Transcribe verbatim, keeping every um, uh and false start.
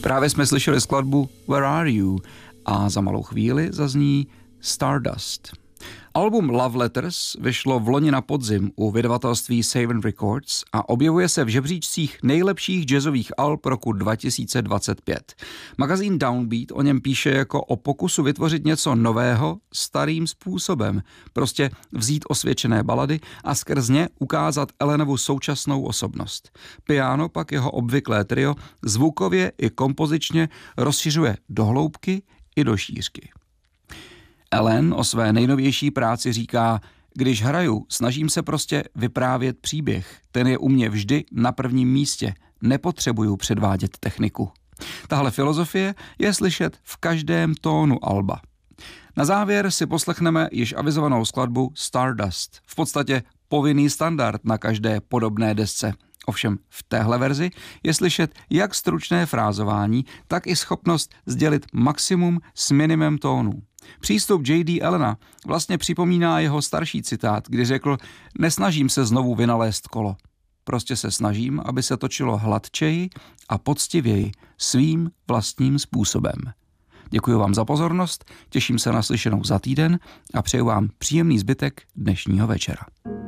Právě jsme slyšeli skladbu Where Are You a za malou chvíli zazní Stardust. Album Love Letters vyšlo v loni na podzim u vydavatelství Savan Records a objevuje se v žebříčcích nejlepších jazzových alb roku dva tisíce dvacet pět. Magazín Downbeat o něm píše jako o pokusu vytvořit něco nového starým způsobem. Prostě vzít osvědčené balady a skrz ně ukázat Allenovu současnou osobnost. Piano pak jeho obvyklé trio zvukově i kompozičně rozšiřuje do hloubky i do šířky. Allen o své nejnovější práci říká: když hraju, snažím se prostě vyprávět příběh. Ten je u mě vždy na prvním místě. Nepotřebuju předvádět techniku. Tahle filozofie je slyšet v každém tónu alba. Na závěr si poslechneme již avizovanou skladbu Stardust. V podstatě povinný standard na každé podobné desce. Ovšem v téhle verzi je slyšet jak stručné frázování, tak i schopnost sdělit maximum s minimem tónů. Přístup J D. Allena vlastně připomíná jeho starší citát, kdy řekl: nesnažím se znovu vynalézt kolo. Prostě se snažím, aby se točilo hladčeji a poctivěji svým vlastním způsobem. Děkuji vám za pozornost, těším se na slyšenou za týden a přeju vám příjemný zbytek dnešního večera.